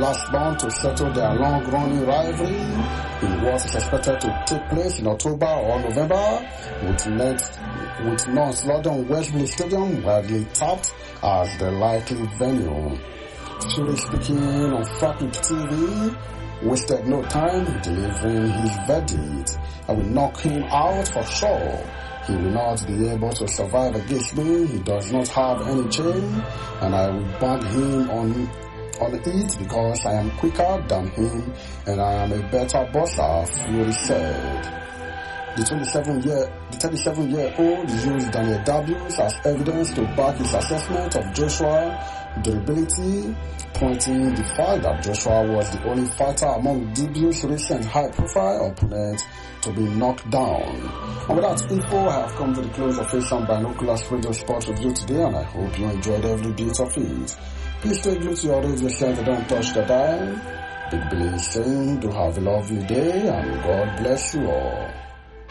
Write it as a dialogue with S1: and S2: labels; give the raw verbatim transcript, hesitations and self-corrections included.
S1: last month to settle their long-running rivalry in what is expected to take place in October or November, with next with North London Wembley Stadium widely tapped as the likely venue. Fury, speaking on Frappic T V, wasted no time in delivering his verdict. I will knock him out for sure. He will not be able to survive against me. He does not have any chain, and I will bang him on on it because I am quicker than him and I am a better boxer, Fury said. The twenty-seven-year the thirty-seven-year-old used Daniel Dubois as evidence to back his assessment of Joshua's durability, pointing the fact that Joshua was the only fighter among Dubois' recent high-profile opponents to be knocked down. And with that info, I have come to the close of Asian Binoculars Radio Sports Review today, and I hope you enjoyed every bit of it. Please stay glued to your radio set and don't touch the dial. Big Billy is saying, do have a lovely day, and God bless you all.